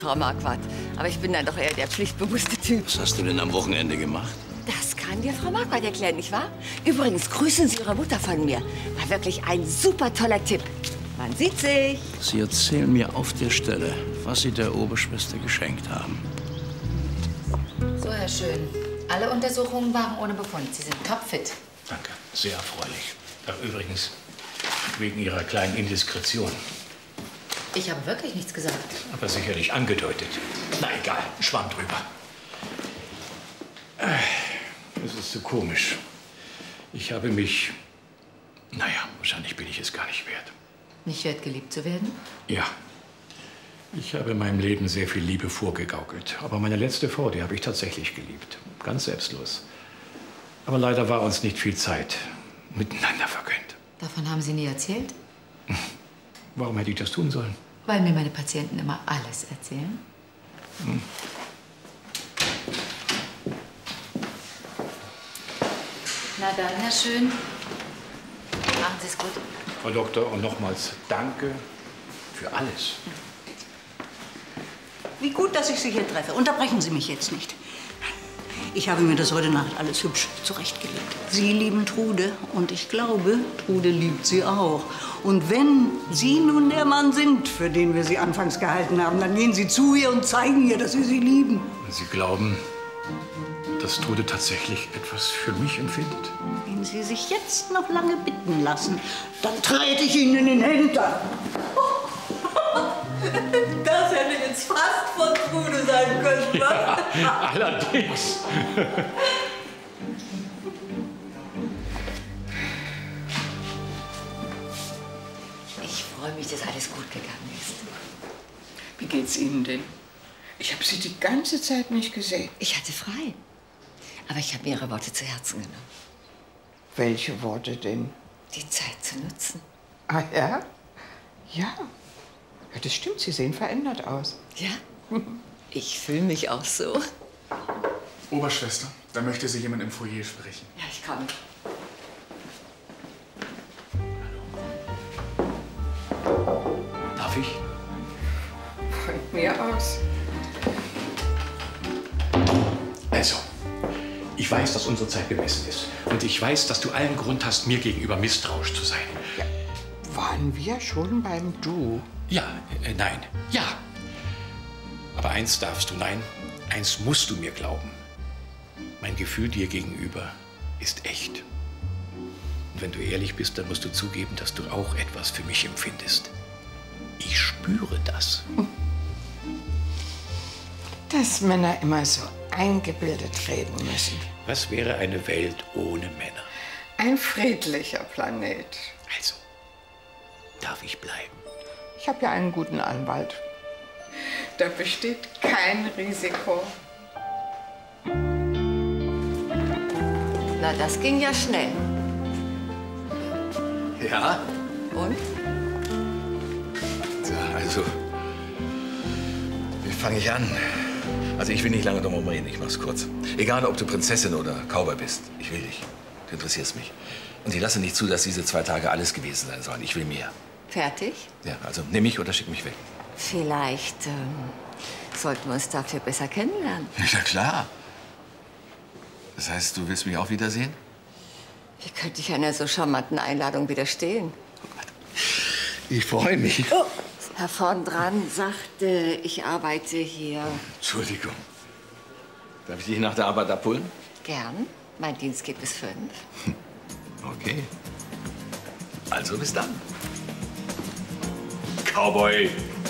Frau Marquardt. Aber ich bin dann doch eher der pflichtbewusste Typ. Was hast du denn am Wochenende gemacht? Das kann dir Frau Marquardt erklären, nicht wahr? Übrigens, grüßen Sie Ihre Mutter von mir. War wirklich ein super toller Tipp. Man sieht sich. Sie erzählen mir auf der Stelle, was Sie der Oberschwester geschenkt haben. So, Herr Schön. Alle Untersuchungen waren ohne Befund. Sie sind topfit. Danke, sehr erfreulich. Ach, übrigens, wegen Ihrer kleinen Indiskretion. Ich habe wirklich nichts gesagt. Aber sicherlich angedeutet. Na egal, Schwamm drüber. Es ist so komisch. Ich habe mich... Naja, wahrscheinlich bin ich es gar nicht wert. Nicht wert, geliebt zu werden? Ja. Ich habe in meinem Leben sehr viel Liebe vorgegaukelt. Aber meine letzte Frau, die habe ich tatsächlich geliebt. Ganz selbstlos. Aber leider war uns nicht viel Zeit miteinander vergönnt. Davon haben Sie nie erzählt? Warum hätte ich das tun sollen? Weil mir meine Patienten immer alles erzählen. Hm. Na dann, Herr Schön. Machen Sie es gut. Frau Doktor, und nochmals danke für alles. Wie gut, dass ich Sie hier treffe. Unterbrechen Sie mich jetzt nicht. Ich habe mir das heute Nacht alles hübsch zurechtgelegt. Sie lieben Trude und ich glaube, Trude liebt Sie auch. Und wenn Sie nun der Mann sind, für den wir Sie anfangs gehalten haben, dann gehen Sie zu ihr und zeigen ihr, dass Sie sie lieben. Und Sie glauben, dass Trude tatsächlich etwas für mich empfindet? Wenn Sie sich jetzt noch lange bitten lassen, dann trete ich Ihnen in den Hintern. Das hätte jetzt fast von Trude sein können, was? Ja, allerdings. Ich freue mich, dass alles gut gegangen ist. Wie geht's Ihnen denn? Ich habe Sie die ganze Zeit nicht gesehen. Ich hatte frei. Aber ich habe mir Ihre Worte zu Herzen genommen. Welche Worte denn? Die Zeit zu nutzen. Ah ja? Ja. Ja, das stimmt. Sie sehen verändert aus. Ja? Ich fühle mich auch so. Oberschwester, da möchte Sie jemand im Foyer sprechen. Ja, ich komme. Darf ich? Von mir aus. Also, ich weiß, dass unsere Zeit bemessen ist. Und ich weiß, dass du allen Grund hast, mir gegenüber misstrauisch zu sein. Ja. Waren wir schon beim Du? Ja, nein, ja. Aber eins darfst du, nein, eins musst du mir glauben. Mein Gefühl dir gegenüber ist echt. Und wenn du ehrlich bist, dann musst du zugeben, dass du auch etwas für mich empfindest. Ich spüre das. Dass Männer immer so eingebildet reden müssen. Was wäre eine Welt ohne Männer? Ein friedlicher Planet. Also, darf ich bleiben? Ich habe ja einen guten Anwalt. Da besteht kein Risiko. Na, das ging ja schnell. Ja? Und? Tja, also, wie fange ich an? Also ich will nicht lange drum herum reden, ich mach's kurz. Egal, ob du Prinzessin oder Cowboy bist, ich will dich. Du interessierst mich. Und ich lasse nicht zu, dass diese 2 Tage alles gewesen sein sollen. Ich will mehr. Fertig? Ja, also nimm mich oder schick mich weg. Vielleicht sollten wir uns dafür besser kennenlernen. Ja, klar. Das heißt, du willst mich auch wiedersehen? Wie könnte ich einer so charmanten Einladung widerstehen? Ich freue mich. Oh, Herr vorn dran sagte, ich arbeite hier. Entschuldigung. Darf ich dich nach der Arbeit abholen? Gern. Mein Dienst geht bis 5. Okay. Also bis dann. Cowboy!